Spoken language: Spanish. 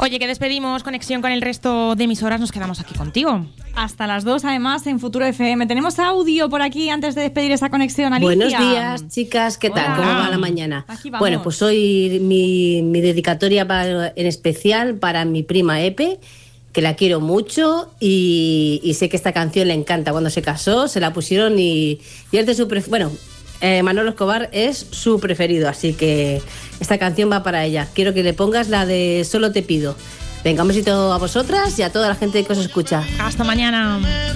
Oye, que despedimos conexión con el resto de emisoras, nos quedamos aquí contigo. Hasta las 2, además, en Futuro FM. Tenemos audio por aquí antes de despedir esa conexión, Alicia. Buenos días, chicas. ¿Qué tal? Hola. ¿Cómo va la mañana? Aquí vamos. Bueno, pues hoy mi dedicatoria en especial para mi prima Epe, que la quiero mucho y sé que esta canción le encanta. Cuando se casó, se la pusieron y es de su Manolo Escobar es su preferido, así que esta canción va para ella. Quiero que le pongas la de Solo te pido. Venga, un besito a vosotras y a toda la gente que os escucha. Hasta mañana.